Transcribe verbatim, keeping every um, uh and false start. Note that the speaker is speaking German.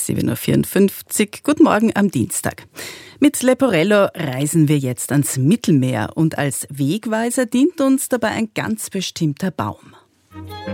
sieben Uhr vierundfünfzig. Guten Morgen am Dienstag. Mit Leporello reisen wir jetzt ans Mittelmeer und als Wegweiser dient uns dabei ein ganz bestimmter Baum.